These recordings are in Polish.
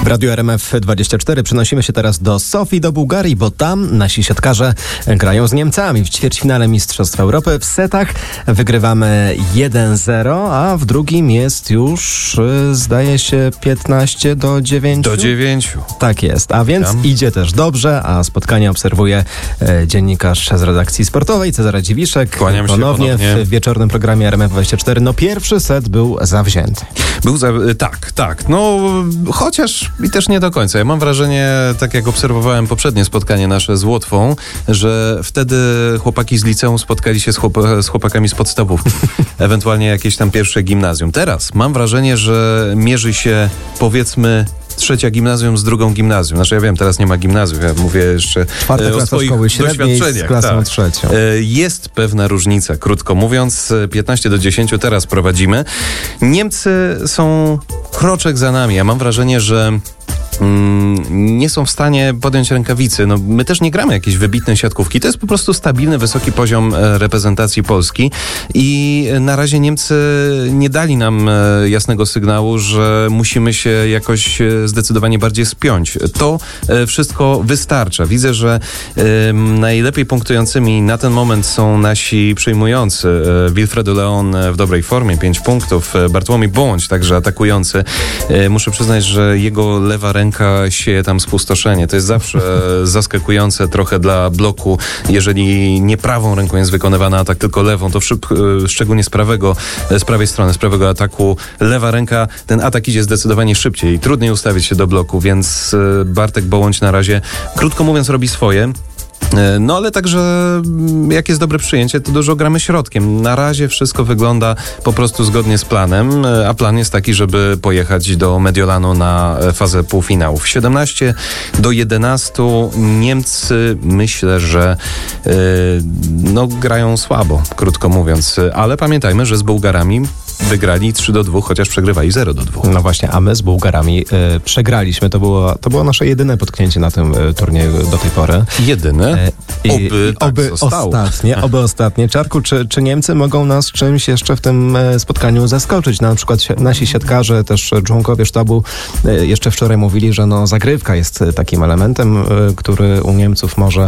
W Radiu RMF24 przenosimy się teraz do Sofii, do Bułgarii, bo tam nasi siatkarze grają z Niemcami w ćwierćfinale Mistrzostw Europy. W setach wygrywamy 1-0, a w drugim jest już, zdaje się, 15-9. Do 9. Tak jest, a więc idzie też dobrze, a spotkanie obserwuje dziennikarz z redakcji sportowej Cezary Dziwiszek. Kłaniam się ponownie w wieczornym programie RMF24. No pierwszy set był zawzięty. Tak. No, chociaż i też nie do końca. Ja mam wrażenie, tak jak obserwowałem poprzednie spotkanie nasze z Łotwą, że wtedy chłopaki z liceum spotkali się z chłopakami z podstawówki. Ewentualnie jakieś tam pierwsze gimnazjum. Teraz mam wrażenie, że mierzy się, powiedzmy, trzecia gimnazjum z drugą gimnazjum. Znaczy ja wiem, teraz nie ma gimnazjum, ja mówię jeszcze o swoich doświadczeniach. Z klasą trzecią. Jest pewna różnica, krótko mówiąc. 15-10 teraz prowadzimy. Niemcy są kroczek za nami. Ja mam wrażenie, że nie są w stanie podjąć rękawicy. No, my też nie gramy jakiejś wybitnej siatkówki. To jest po prostu stabilny, wysoki poziom reprezentacji Polski i na razie Niemcy nie dali nam jasnego sygnału, że musimy się jakoś zdecydowanie bardziej spiąć. To wszystko wystarcza. Widzę, że najlepiej punktującymi na ten moment są nasi przyjmujący. Wilfredo Leon w dobrej formie, 5 punktów. Bartłomiej Bądź, także atakujący. Muszę przyznać, że jego lewa ręka sieje tam spustoszenie. To jest zawsze zaskakujące trochę dla bloku, jeżeli nie prawą ręką jest wykonywany atak, tylko lewą, to szczególnie z prawej strony, z prawego ataku, lewa ręka, ten atak idzie zdecydowanie szybciej i trudniej ustawić się do bloku, więc Bartek Bołądź na razie, krótko mówiąc, robi swoje. No ale także jak jest dobre przyjęcie, to dużo gramy środkiem. Na razie wszystko wygląda po prostu zgodnie z planem, a plan jest taki, żeby pojechać do Mediolanu na fazę półfinałów. 17-11 Niemcy, myślę, że grają słabo, krótko mówiąc, ale pamiętajmy, że z Bułgarami wygrali 3-2, chociaż przegrywali 0-2. No właśnie, a my z Bułgarami przegraliśmy. To było nasze jedyne potknięcie na tym turnieju do tej pory. Jedyne? Oby ostatnie. Czarku, czy Niemcy mogą nas czymś jeszcze w tym spotkaniu zaskoczyć? Na przykład nasi siatkarze, też członkowie sztabu jeszcze wczoraj mówili, że zagrywka jest takim elementem, który u Niemców może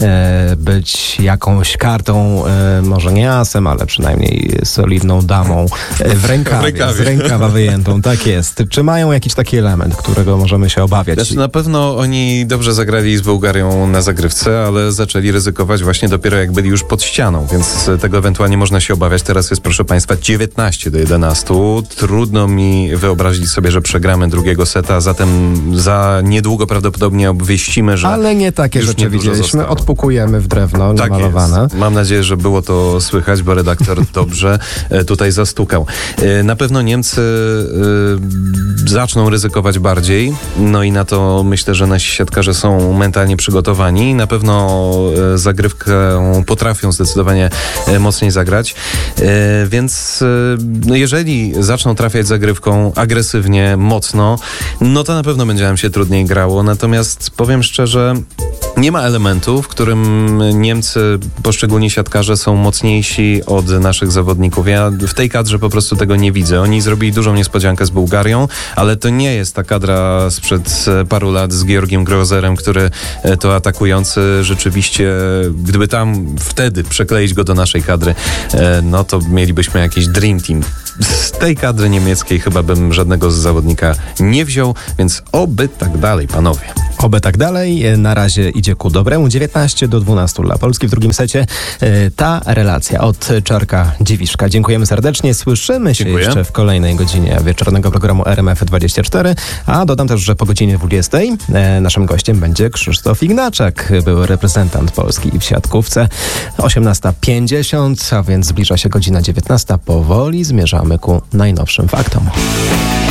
być jakąś kartą, może nie asem, ale przynajmniej solidną damą w rękawie, z rękawa wyjętą. Tak jest. Czy mają jakiś taki element, którego możemy się obawiać? Znaczy, na pewno oni dobrze zagrali z Bułgarią na zagrywce, ale zaczęli ryzykować właśnie dopiero jak byli już pod ścianą, więc tego ewentualnie można się obawiać. Teraz jest, proszę Państwa, 19-11. Trudno mi wyobrazić sobie, że przegramy drugiego seta, zatem za niedługo prawdopodobnie obwieścimy, że ale nie takie rzeczy widzieliśmy. Odpukujemy w drewno, niemalowane. Tak, mam nadzieję, że było to słychać, bo redaktor dobrze tutaj zastukał. Na pewno Niemcy zaczną ryzykować bardziej, no i na to myślę, że nasi siatkarze są mentalnie przygotowani. Na pewno zagrywkę potrafią zdecydowanie mocniej zagrać, więc jeżeli zaczną trafiać zagrywką agresywnie, mocno, no to na pewno będzie nam się trudniej grało. Natomiast powiem szczerze, nie ma elementu, w którym Niemcy, poszczególni siatkarze są mocniejsi od naszych zawodników. Ja w tej kadrze po prostu tego nie widzę. Oni zrobili dużą niespodziankę z Bułgarią, ale to nie jest ta kadra sprzed paru lat z Georgiem Grozerem, który to atakujący rzeczywiście, gdyby tam wtedy przekleić go do naszej kadry, no to mielibyśmy jakiś dream team. Z tej kadry niemieckiej chyba bym żadnego z zawodnika nie wziął, więc oby tak dalej, panowie. Oby tak dalej. Na razie idzie ku dobremu. 19-12 dla Polski w drugim secie. Ta relacja od Czarka Dziwiszka. Dziękujemy serdecznie. Słyszymy się jeszcze w kolejnej godzinie wieczornego programu RMF24. A dodam też, że po godzinie 20 naszym gościem będzie Krzysztof Ignaczak, były reprezentant Polski w siatkówce. 18:50, a więc zbliża się godzina 19. Powoli zmierzamy ku najnowszym faktom.